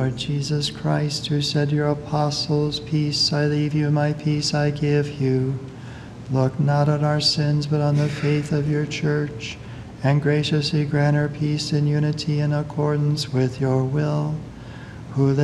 Lord Jesus Christ, who said to your apostles, "Peace I leave you, my peace I give you," look not on our sins, but on the faith of your church, and graciously grant her peace and unity in accordance with your will, who